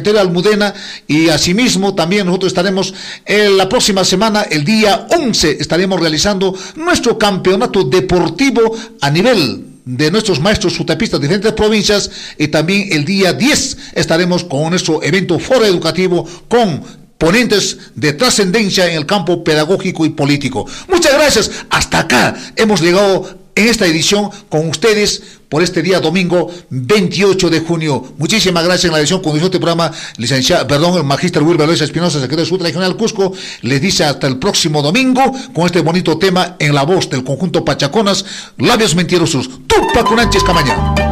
Almudena, y asimismo también nosotros estaremos la próxima semana, el día 11, estaremos realizando nuestro campeonato deportivo a nivel de nuestros maestros sutapistas de diferentes provincias, y también el día 10 estaremos con nuestro evento foro educativo con ponentes de trascendencia en el campo pedagógico y político. Muchas gracias, hasta acá hemos llegado en esta edición con ustedes por este día domingo 28 de junio. Muchísimas gracias. En la edición conducción de este programa, el magíster Wilber Luis Espinosa, secretario de Salud Regional Cusco, les dice hasta el próximo domingo con este bonito tema en la voz del conjunto Pachaconas, Labios Mentirosos, Tupac Cunanches Camaña.